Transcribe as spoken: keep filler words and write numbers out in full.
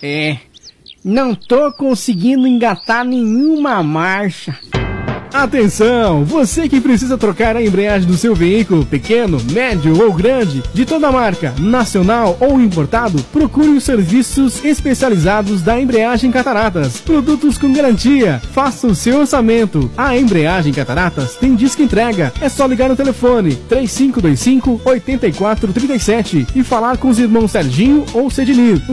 É, não tô conseguindo engatar nenhuma marcha. Atenção! Você que precisa trocar a embreagem do seu veículo, pequeno, médio ou grande, de toda marca, nacional ou importado, procure os serviços especializados da Embreagem Cataratas. Produtos com garantia. Faça o seu orçamento. A Embreagem Cataratas tem disco entrega. É só ligar no telefone três cinco dois cinco, oito quatro três sete e falar com os irmãos Serginho ou Cedinir.